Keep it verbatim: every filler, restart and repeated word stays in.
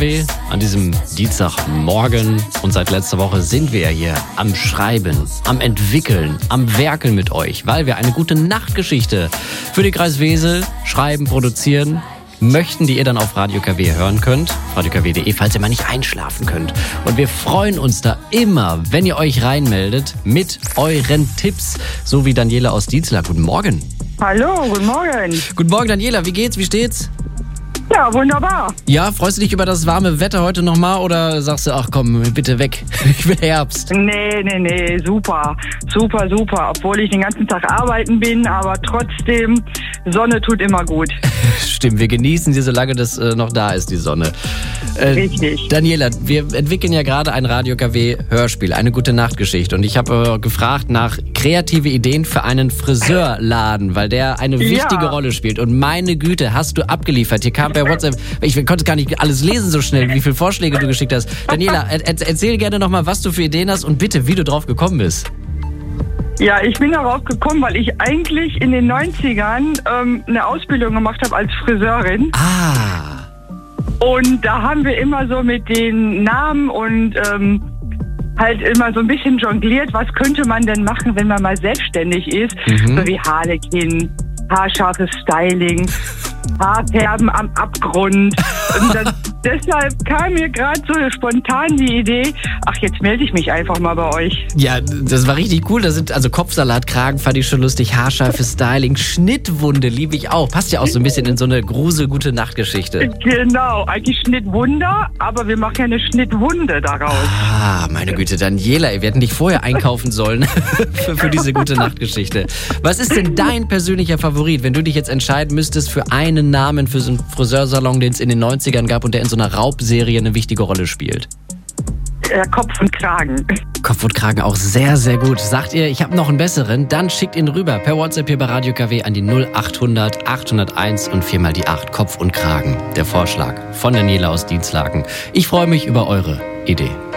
An diesem Dienstagmorgen und seit letzter Woche sind wir ja hier am Schreiben, am Entwickeln, am Werkeln mit euch, weil wir eine gute Nachtgeschichte für den Kreis Wesel schreiben, produzieren möchten, die ihr dann auf Radio K W hören könnt, radio k w punkt d e, falls ihr mal nicht einschlafen könnt. Und wir freuen uns da immer, wenn ihr euch reinmeldet mit euren Tipps, so wie Daniela aus Dietzlar. Guten Morgen. Hallo, guten Morgen. Guten Morgen, Daniela. Wie geht's? Wie steht's? Ja, wunderbar. Ja, freust du dich über das warme Wetter heute nochmal oder sagst du, ach komm, bitte weg, ich will Herbst? Nee, nee, nee, super, super, super. Obwohl ich den ganzen Tag arbeiten bin, aber trotzdem, Sonne tut immer gut. Stimmt, wir genießen sie, solange das äh, noch da ist, die Sonne. Äh, Richtig. Daniela, wir entwickeln ja gerade ein Radio K W Hörspiel, eine gute Nachtgeschichte. Und ich habe äh, gefragt nach kreative Ideen für einen Friseurladen, weil der eine wichtige Ja. Rolle spielt. Und meine Güte, hast du abgeliefert. Hier kam per WhatsApp, ich konnte gar nicht alles lesen so schnell, wie viele Vorschläge du geschickt hast. Daniela, er, er, erzähl gerne nochmal, was du für Ideen hast und bitte, wie du drauf gekommen bist. Ja, ich bin darauf gekommen, weil ich eigentlich in den neunzigern ähm, eine Ausbildung gemacht habe als Friseurin. Ah. Und da haben wir immer so mit den Namen und ähm, halt immer so ein bisschen jongliert, was könnte man denn machen, wenn man mal selbstständig ist. Mhm. So wie Harlekin, haarscharfes Styling, Haarfärben am Abgrund. Und das, deshalb kam mir gerade so spontan die Idee, ach, jetzt melde ich mich einfach mal bei euch. Ja, das war richtig cool. Da sind also Kopfsalatkragen, fand ich schon lustig, haarscharfes Styling, Schnittwunde liebe ich auch. Passt ja auch so ein bisschen in so eine grusel-gute Nachtgeschichte. Genau, eigentlich Schnittwunder, aber wir machen ja eine Schnittwunde daraus. Ah, meine Güte, Daniela, wir hätten dich vorher einkaufen sollen für, für diese gute Nachtgeschichte. Was ist denn dein persönlicher Favorit, wenn du dich jetzt entscheiden müsstest für einen Namen für so einen Friseursalon, den es in den neunzigern gab und der in so einer Raubserie eine wichtige Rolle spielt? Äh, Kopf und Kragen. Kopf und Kragen auch sehr, sehr gut. Sagt ihr, ich habe noch einen besseren? Dann schickt ihn rüber per WhatsApp hier bei Radio K W an die null achthundert achthunderteins und viermal die acht. Kopf und Kragen. Der Vorschlag von Daniela aus Dienstlaken. Ich freue mich über eure Idee.